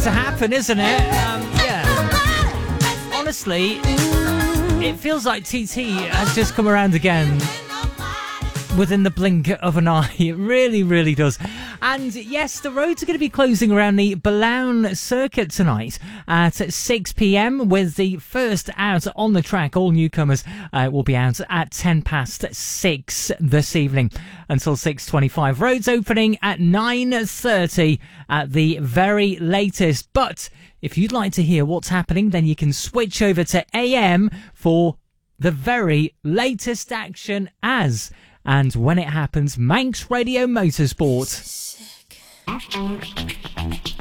to happen, isn't it? Yeah. Honestly, it feels like TT has just come around again within the blink of an eye. It really, really does. And yes, the roads are going to be closing around the Boulogne circuit tonight at 6 p.m. with the first out on the track. All newcomers will be out at 6:10 this evening until 6:25. Roads opening at 9:30 at the very latest. But if you'd like to hear what's happening, then you can switch over to AM for the very latest action as and when it happens. Manx Radio Motorsport.